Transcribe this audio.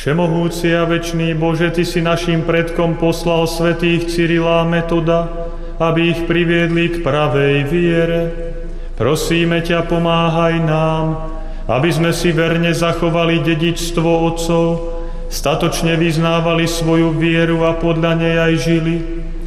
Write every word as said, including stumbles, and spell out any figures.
Všemohúci a večný Bože, Ty si našim predkom poslal svätých Cyrila a Metoda, aby ich priviedli k pravej viere. Prosíme ťa, pomáhaj nám, aby sme si verne zachovali dedičstvo otcov, statočne vyznávali svoju vieru a podľa nej aj žili,